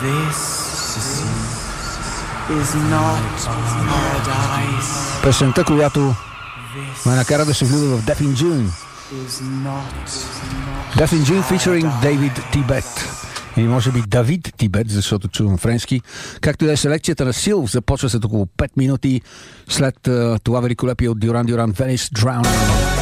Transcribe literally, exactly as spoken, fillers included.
Песента, която ме накара да се влюбя в Deaf in June. Deaf in June featuring David Tibet. Или може би Давид Тибет, защото чувам френски. Както и да е, селекцията на Сил започва след около пет минути след uh, това великолепие от Дюран Дюран, Venice Drowning.